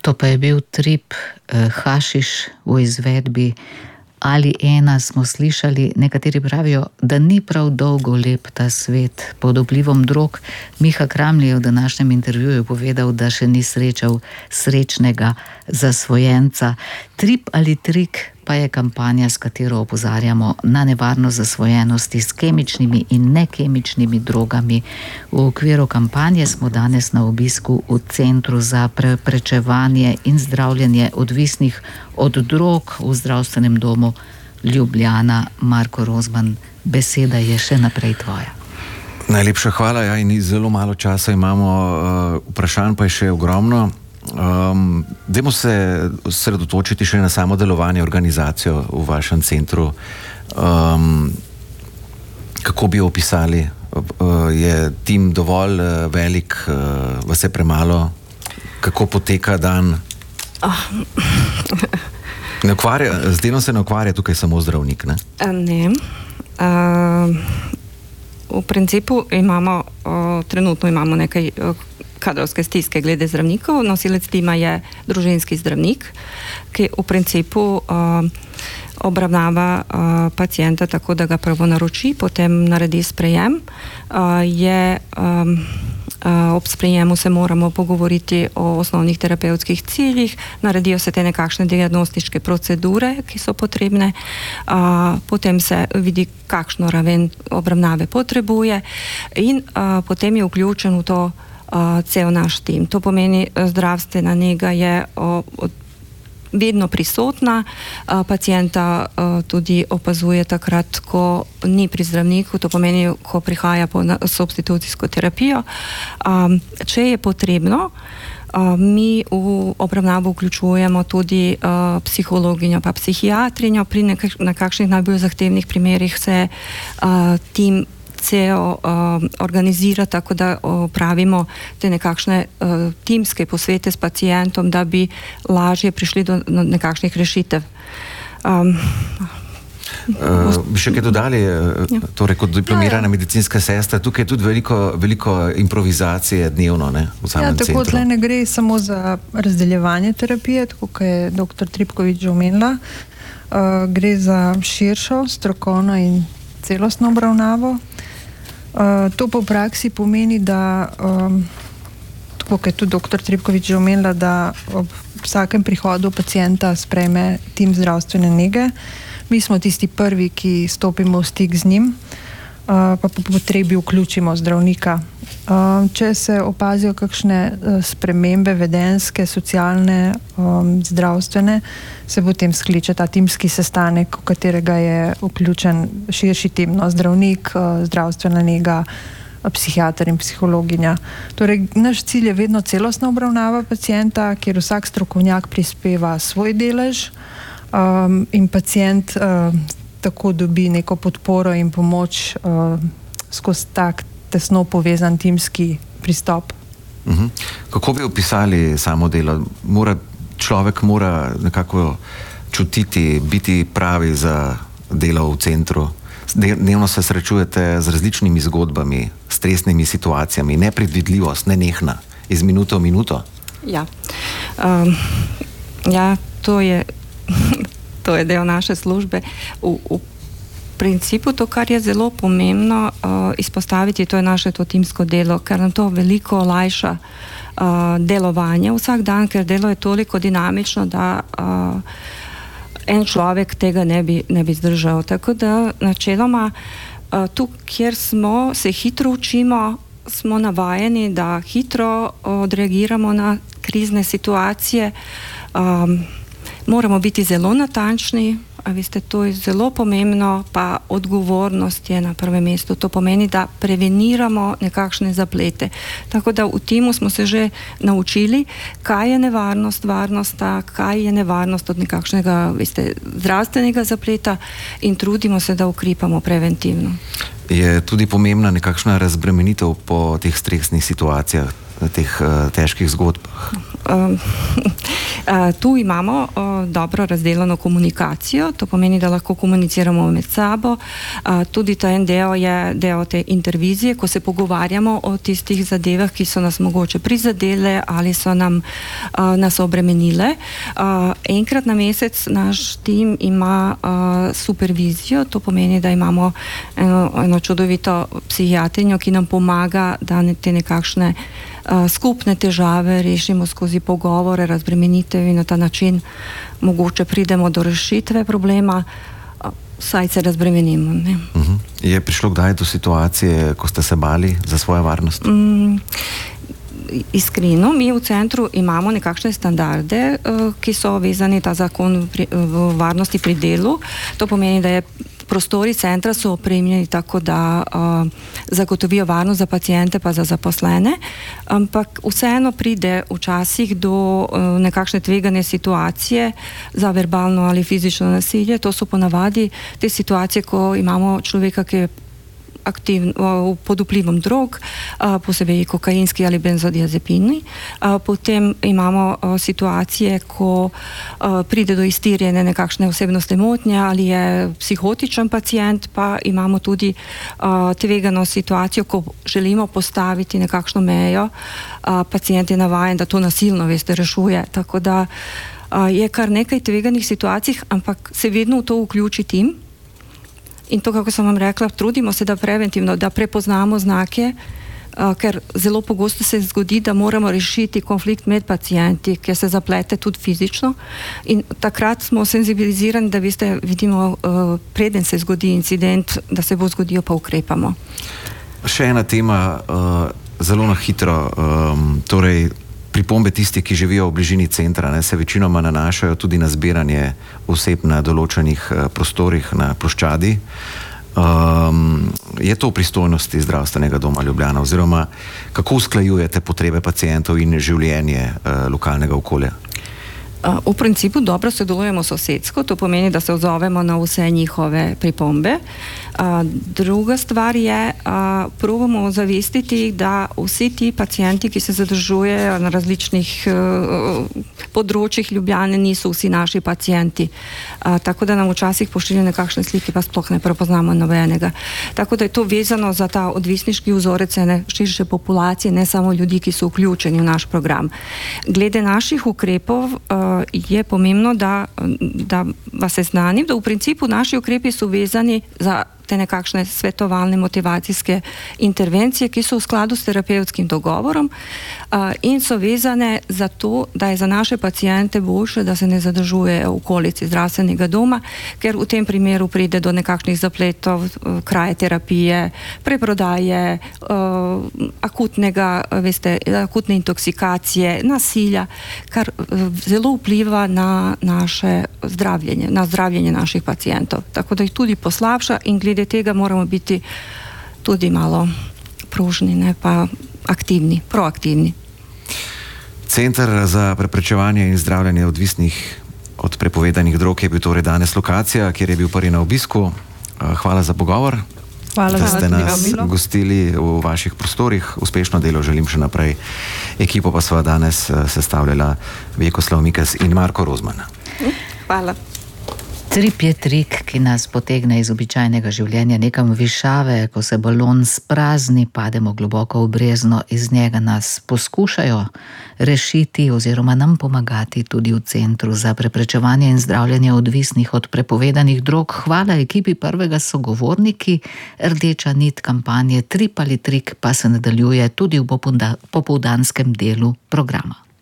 To pa je bil trip Hašiš v izvedbi Ali ena, smo slišali. Nekateri pravijo, da ni prav dolgo lep ta svet pod vplivom drog. Miha Kramli je v današnjem intervjuju povedal, da še ni srečal srečnega zasvojenca. Trip ali trik pa je kampanja, s katero opozarjamo na nevarnost zasvojenosti s kemičnimi in nekemičnimi drogami. V okviru kampanje smo danes na obisku v Centru za preprečevanje in zdravljenje odvisnih od drog v zdravstvenem domu Ljubljana. Marko Rozman, beseda je še naprej tvoja. Najlepša hvala, ja, in zelo malo časa imamo, vprašanj pa je še ogromno. Dajmo se sredotočiti še na samo delovanje, organizacijo v vašem centru. Kako bi jo opisali? Je tim dovolj velik, vas je premalo? Kako poteka dan? Z delom se ne ukvarja tukaj samo zdravnik, ne? Ne. V principu trenutno imamo nekaj kadrovske stiske glede zdravnikov. Nosilec tima je družinski zdravnik, ki v principu obravnava pacienta tako, da ga prvo naroči, potem naredi sprejem. Ob sprejemu se moramo pogovoriti o osnovnih terapevtskih ciljih, naredijo se te nekakšne diagnostične procedure, ki so potrebne, potem se vidi, kakšno raven obravnave potrebuje in potem je vključen v to cel naš tim. To pomeni, zdravstvena nega je vedno prisotna, pacienta tudi opazuje takrat, ko ni pri zdravniku, to pomeni, ko prihaja po substitucijsko terapijo. Če je potrebno, mi v obravnavo vključujemo tudi psihologinjo pa psihiatrinjo. Pri nekakšnih najbolj zahtevnih primerih se tim organizira tako, da opravimo te nekakšne timske posvete s pacientom, da bi lažje prišli do nekakšnih rešitev. Bi še kaj dodali, torej kot diplomirana medicinska sestra, tukaj je tudi veliko improvizacije dnevno, ne, v samem centru. Tako tle ne gre samo za razdeljevanje terapije, tako kot je dr. Tripkovič že omenila, gre za širšo, strokovno in celostno obravnavo. To pa v praksi pomeni, da, tako kot je tudi dr. Tripkovič že omenila, da ob vsakem prihodu pacienta sprejme tim zdravstvene nege. Mi smo tisti prvi, ki stopimo v stik z njim, pa po potrebi vključimo zdravnika. Če se opazijo kakšne spremembe vedenjske, socialne, zdravstvene, se potem skliče ta timski sestanek, v katerega je vključen širši tim, zdravnik, zdravstvena nega, psihiater in psihologinja. Torej, naš cilj je vedno celostna obravnava pacienta, kjer vsak strokovnjak prispeva svoj delež, in pacient tako dobi neko podporo in pomoč skozi tak tesno povezan timski pristop. Kako bi opisali samo delo? Človek mora nekako čutiti, biti pravi za delo v centru. Dnevno se srečujete z različnimi zgodbami, stresnimi situacijami, nepredvidljivost, nenehna, iz minute v minuto. Ja, to je del naše službe. V principu to, kar je zelo pomembno izpostaviti, to je naše to timsko delo, ker nam to veliko olajša delovanje vsak dan, ker delo je toliko dinamično, da en človek tega ne bi zdržal. Tako da načeloma tu, kjer smo, se hitro učimo, smo navajeni, da hitro odreagiramo na krizne situacije. Moramo biti zelo natančni, a veste, to je zelo pomembno, pa odgovornost je na prvem mestu. To pomeni, da preveniramo nekakšne zaplete. Tako da v timu smo se že naučili, kaj je nevarnost varnosti, kaj je nevarnost od nekakšnega, veste, zdravstvenega zapleta in trudimo se, da ukrepamo preventivno. Je tudi pomembna nekakšna razbremenitev po teh stresnih situacijah, teh težkih zgodbah? Tu imamo dobro razdeljeno komunikacijo, to pomeni, da lahko komuniciramo med sabo. Tudi ta en del je del te intervizije, ko se pogovarjamo o tistih zadevah, ki so nas mogoče prizadele ali so nas obremenile. Enkrat na mesec naš tim ima supervizijo, to pomeni, da imamo eno čudovito psihijatrinjo, ki nam pomaga, da te nekakšne skupne težave rešimo skozi pogovore, razbremenitev in na ta način mogoče pridemo do rešitve problema, saj se razbremenimo. Ne? Je prišlo kdaj do situacije, ko ste se bali za svojo varnost? Iskreno, mi v centru imamo nekakšne standarde, ki so vezani ta zakon v varnosti pri delu. To pomeni, da je prostori centra so opremljeni tako, da zagotovijo varnost za pacijente pa za zaposlene, ampak vseeno pride včasih do nekakšne tvegane situacije za verbalno ali fizično nasilje. To so ponavadi te situacije, ko imamo človeka, ki je pod vplivom drog, posebej kokainski ali benzodiazepini. Potem imamo situacije, ko pride do iztirjene nekakšne osebnostne motnje ali je psihotičen pacient, pa imamo tudi tvegano situacijo, ko želimo postaviti nekakšno mejo. Pacient je navajen, da to nasilno, rešuje. Tako da je kar nekaj tveganih situacij, ampak se vedno v to vključi tim. In to, kako sem vam rekla, trudimo se, da preventivno, da prepoznamo znake, ker zelo pogosto se zgodi, da moramo rešiti konflikt med pacijenti, ki se zaplete tudi fizično. In takrat smo senzibilizirani, da vidimo, preden se zgodi incident, da se bo zgodil, pa ukrepamo. Še ena tema, zelo na hitro, torej pripombe tistih, ki živijo v bližini centra, se večinoma nanašajo tudi na zbiranje oseb na določenih prostorih na ploščadi. Je to v pristojnosti Zdravstvenega doma Ljubljana oziroma kako usklajujete potrebe pacientov in življenje lokalnega okolja? V principu dobro sodelujemo sosedsko, to pomeni, da se odzovemo na vse njihove pripombe. Druga stvar je, probamo zavestiti, da vsi ti pacijenti, ki se zadržujejo na različnih področjih Ljubljane, niso vsi naši pacijenti. Tako da nam včasih pošiljajo nekakšne slike, pa sploh ne prepoznamo nobenega. Tako da je to vezano za ta odvisniški vzorec ene širše populacije, ne samo ljudi, ki so vključeni v naš program. Glede naših ukrepov je pomembno, da vas seznanim, da v principu naši ukrepi so vezani za te nekakšne svetovalne motivacijske intervencije, ki so v skladu s terapevtskim dogovorom in so vezane za to, da je za naše pacijente boljše, da se ne zadržuje v okolici zdravstvenega doma, ker v tem primeru pride do nekakšnih zapletov, kraje terapije, preprodaje, akutne intoksikacije, nasilja, kar zelo vpliva na naše zdravljenje, na zdravljenje naših pacijentov. Tako da jih tudi poslabša in glede tega moramo biti tudi malo pružni, ne pa aktivni, proaktivni. Center za preprečevanje in zdravljenje odvisnih od prepovedanih drog je bil torej danes lokacija, kjer je bil prvi na obisku. Hvala za pogovor. Hvala, da ste nas gostili v vaših prostorih. Uspešno delo želim še naprej. Ekipo pa sva danes sestavljala Vjekoslav Mikes in Marko Rozman. Hvala. Trip je trik, ki nas potegne iz običajnega življenja nekam v višave. Ko se balon sprazni, pademo globoko v brezno, iz njega nas poskušajo rešiti oziroma nam pomagati tudi v Centru za preprečevanje in zdravljenje odvisnih od prepovedanih drog. Hvala ekipi Prvega sogovorniki. Rdeča nit kampanje Trip ali trik pa se nadaljuje tudi v popoldanskem delu programa.